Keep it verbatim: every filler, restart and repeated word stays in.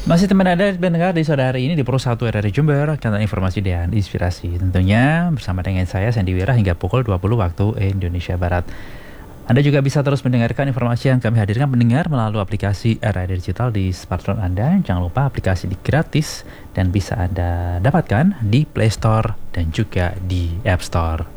Masih teman Anda mendengar di sore hari ini di Pro satu R R I Jember, kantor informasi dan inspirasi. Tentunya bersama dengan saya Sandy Wira hingga pukul dua puluh waktu Indonesia Barat. Anda juga bisa terus mendengarkan informasi yang kami hadirkan pendengar melalui aplikasi R R I Digital di smartphone Anda. Jangan lupa aplikasi ini gratis dan bisa Anda dapatkan di Play Store dan juga di App Store.